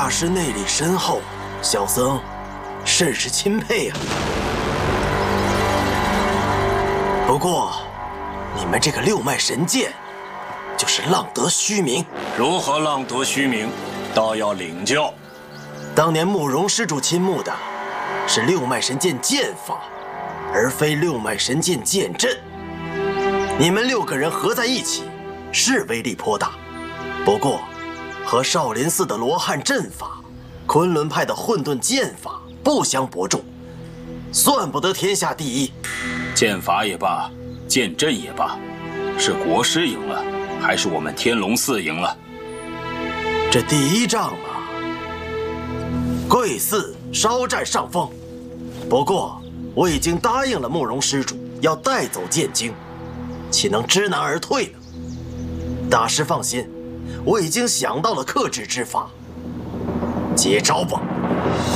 大师内力深厚，小僧甚是钦佩啊。不过，你们这个六脉神剑，就是浪得虚名。 如何浪得虚名？倒要领教。 当年慕容施主亲慕的是六脉神剑剑法，而非六脉神剑剑阵。你们6个人合在一起，是威力颇大。不过，和少林寺的罗汉阵法、昆仑派的混沌剑法不相伯仲，算不得天下第一。 剑法也罢，剑阵也罢，是国师赢了，还是我们天龙寺赢了？ 这第一仗嘛，贵寺稍占上风。不过我已经答应了慕容施主，要带走剑经，岂能知难而退呢？大师放心，我已经想到了克制之法。接招吧！